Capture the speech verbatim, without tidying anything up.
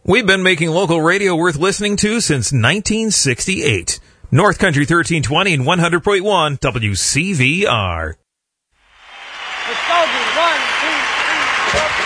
We've been making local radio worth listening to since nineteen sixty-eight. North Country thirteen twenty and one hundred point one W C V R.